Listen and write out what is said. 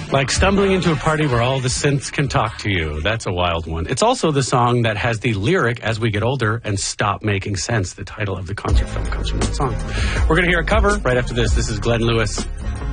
Like stumbling into a party where all the synths can talk to you. That's a wild one. It's also the song that has the lyric, As We Get Older and Stop Making Sense. The title of the concert film comes from that song. We're going to hear a cover right after this. This is Glenn Lewis.